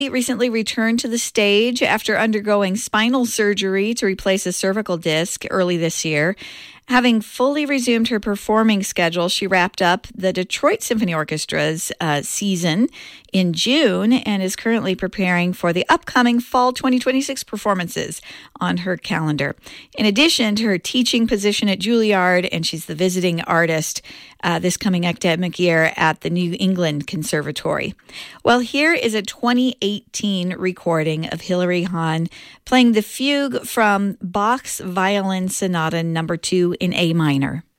He recently returned to the stage after undergoing spinal surgery to replace a cervical disc early this year. Having fully resumed her performing schedule, she wrapped up the Detroit Symphony Orchestra's season in June and is currently preparing for the upcoming fall 2026 performances on her calendar. In addition to her teaching position at Juilliard, and she's the visiting artist this coming academic year at the New England Conservatory. Well, here is a 2018 recording of Hilary Hahn playing the fugue from Bach's Violin Sonata No. 2 in A minor.